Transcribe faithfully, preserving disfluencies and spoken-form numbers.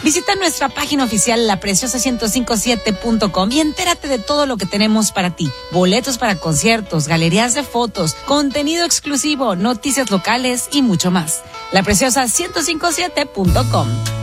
Visita nuestra página oficial la preciosa ciento cincuenta y siete punto com y entérate de todo lo que tenemos para ti. Boletos para conciertos, galerías de fotos, contenido exclusivo, noticias locales y mucho más. la preciosa ciento cincuenta y siete punto com.